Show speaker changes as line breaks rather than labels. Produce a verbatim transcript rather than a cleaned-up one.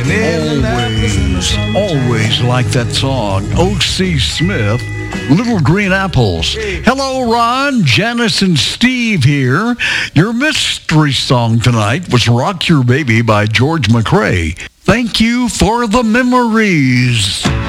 Always, always like that song. O C. Smith, Little Green Apples. Hello, Ron, Janice, and Steve here. Your mystery song tonight was Rock Your Baby by George McCrae. Thank you for the memories.